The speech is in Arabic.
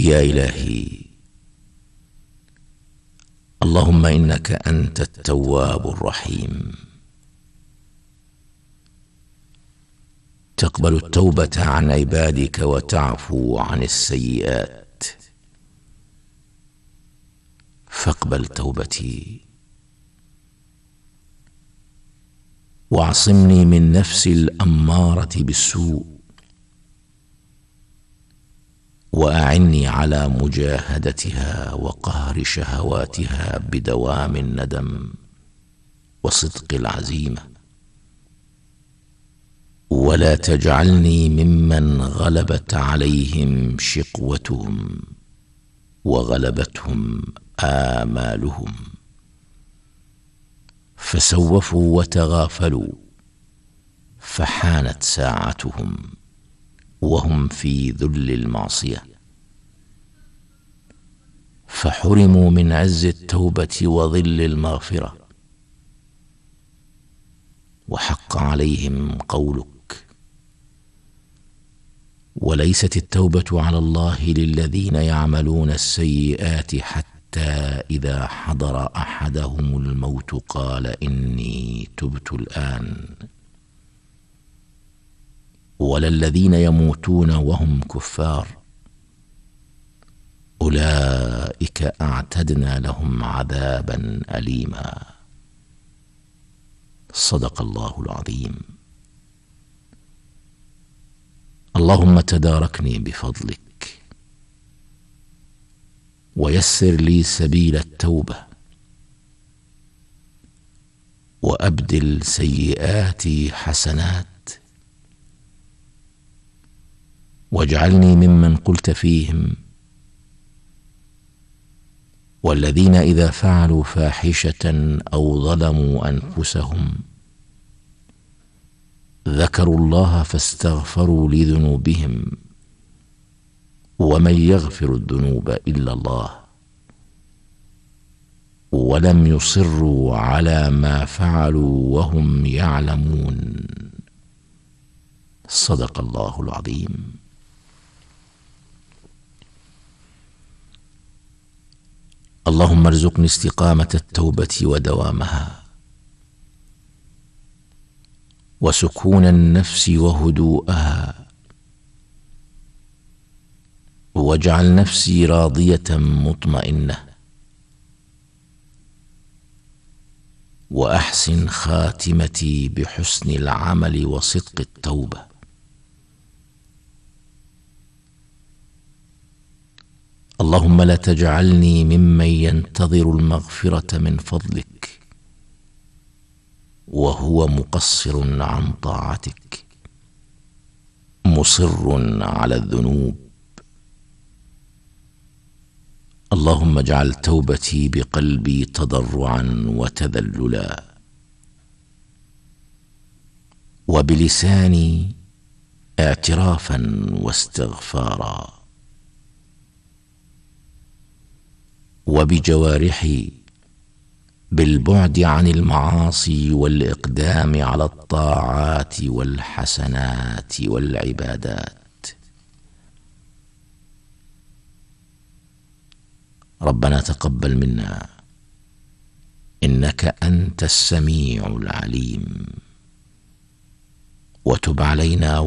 يا إلهي، اللهم إنك أنت التواب الرحيم، تقبل التوبة عن عبادك وتعفو عن السيئات، فاقبل توبتي واعصمني من نفسي الأمارة بالسوء، وأعني على مجاهدتها وقهر شهواتها بدوام الندم وصدق العزيمة، ولا تجعلني ممن غلبت عليهم شقوتهم وغلبتهم آمالهم فسوفوا وتغافلوا، فحانت ساعتهم وهم في ذل المعصية، فحرموا من عز التوبة وظل المغفرة، وحق عليهم قولك: وليست التوبة على الله للذين يعملون السيئات حتى إذا حضر أحدهم الموت قال إني تبت الآن، ولا الذين يموتون وهم كفار، أولئك أعتدنا لهم عذابا أليما. صدق الله العظيم. اللهم تداركني بفضلك ويسر لي سبيل التوبة، وأبدل سيئاتي حسنات، واجعلني ممن قلت فيهم: والذين إذا فعلوا فاحشة أو ظلموا أنفسهم ذكروا الله فاستغفروا لذنوبهم ومن يغفر الذنوب إلا الله ولم يصروا على ما فعلوا وهم يعلمون. صدق الله العظيم. اللهم ارزقني استقامة التوبة ودوامها، وسكون النفس وهدوءها، واجعل نفسي راضية مطمئنة، وأحسن خاتمتي بحسن العمل وصدق التوبة. اللهم لا تجعلني ممن ينتظر المغفرة من فضلك وهو مقصر عن طاعتك مصر على الذنوب. اللهم اجعل توبتي بقلبي تضرعا وتذللا، وبلساني اعترافا واستغفارا، وبجوارحي بالبعد عن المعاصي والإقدام على الطاعات والحسنات والعبادات. ربنا تقبل منا إنك أنت السميع العليم، وتب علينا